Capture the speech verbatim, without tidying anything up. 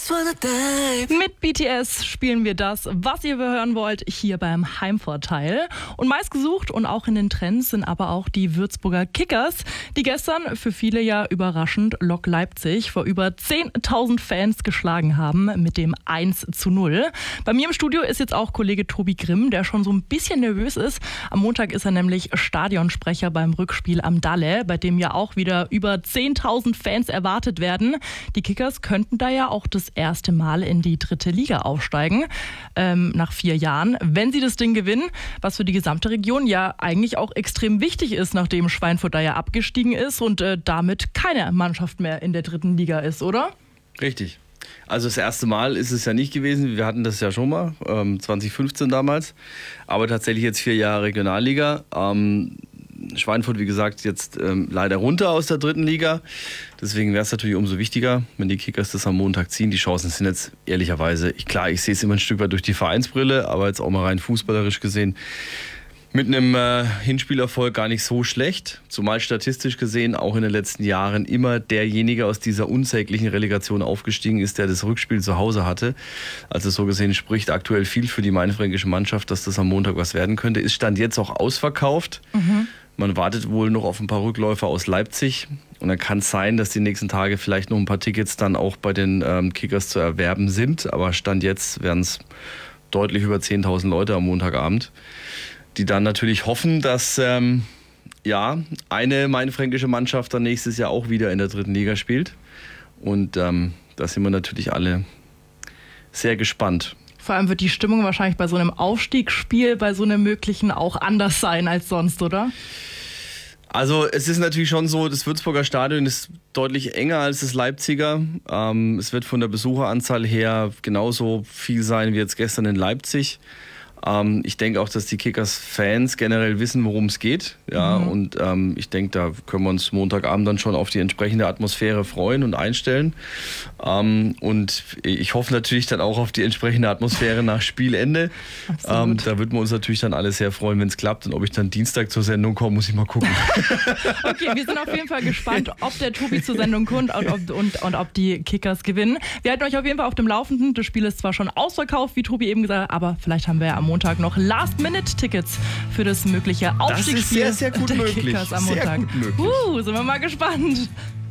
Mit B T S spielen wir das, was ihr hören wollt, hier beim Heimvorteil. Und meistgesucht und auch in den Trends sind aber auch die Würzburger Kickers, die gestern für viele ja überraschend Lok Leipzig vor über zehntausend Fans geschlagen haben mit dem eins zu null. Bei mir im Studio ist jetzt auch Kollege Tobi Grimm, der schon so ein bisschen nervös ist. Am Montag ist er nämlich Stadionsprecher beim Rückspiel am Dalle, bei dem ja auch wieder über zehntausend Fans erwartet werden. Die Kickers könnten da ja auch das erste Mal in die dritte Liga aufsteigen, ähm, nach vier Jahren, wenn sie das Ding gewinnen, was für die gesamte Region ja eigentlich auch extrem wichtig ist, nachdem Schweinfurt da ja abgestiegen ist und äh, damit keine Mannschaft mehr in der dritten Liga ist, oder? Richtig. Also das erste Mal ist es ja nicht gewesen, wir hatten das ja schon mal, ähm, zwanzig fünfzehn damals, aber tatsächlich jetzt vier Jahre Regionalliga. Ähm, Schweinfurt, wie gesagt, jetzt ähm, leider runter aus der dritten Liga. Deswegen wäre es natürlich umso wichtiger, wenn die Kickers das am Montag ziehen. Die Chancen sind jetzt ehrlicherweise, ich, klar, ich sehe es immer ein Stück weit durch die Vereinsbrille, aber jetzt auch mal rein fußballerisch gesehen, mit einem äh, Hinspielerfolg gar nicht so schlecht. Zumal statistisch gesehen auch in den letzten Jahren immer derjenige aus dieser unsäglichen Relegation aufgestiegen ist, der das Rückspiel zu Hause hatte. Also so gesehen spricht aktuell viel für die mainfränkische Mannschaft, dass das am Montag was werden könnte. Ist Stand jetzt auch ausverkauft. Mhm. Man wartet wohl noch auf ein paar Rückläufer aus Leipzig. Und dann kann es sein, dass die nächsten Tage vielleicht noch ein paar Tickets dann auch bei den ähm, Kickers zu erwerben sind. Aber Stand jetzt werden es deutlich über zehntausend Leute am Montagabend, die dann natürlich hoffen, dass ähm, ja, eine mainfränkische Mannschaft dann nächstes Jahr auch wieder in der dritten Liga spielt. Und ähm, da sind wir natürlich alle sehr gespannt. Vor allem wird die Stimmung wahrscheinlich bei so einem Aufstiegsspiel, bei so einem möglichen auch anders sein als sonst, oder? Also es ist natürlich schon so, das Würzburger Stadion ist deutlich enger als das Leipziger. Ähm, es wird von der Besucheranzahl her genauso viel sein wie jetzt gestern in Leipzig. Ähm, ich denke auch, dass die Kickers-Fans generell wissen, worum es geht. Ja, mhm. Und ähm, ich denke, da können wir uns Montagabend dann schon auf die entsprechende Atmosphäre freuen und einstellen. Ähm, und ich hoffe natürlich dann auch auf die entsprechende Atmosphäre nach Spielende. Ähm, da würden wir uns natürlich dann alle sehr freuen, wenn es klappt. Und ob ich dann Dienstag zur Sendung komme, muss ich mal gucken. Okay, wir sind auf jeden Fall gespannt, ob der Tobi zur Sendung kommt und ob, und, und ob die Kickers gewinnen. Wir halten euch auf jeden Fall auf dem Laufenden. Das Spiel ist zwar schon ausverkauft, wie Tobi eben gesagt hat, aber vielleicht haben wir ja am Montag noch Last-Minute-Tickets für das mögliche Aufstiegsspiel das ist sehr, sehr gut der möglich. Kickers am sehr Montag. Gut möglich. Uh, sind wir mal gespannt.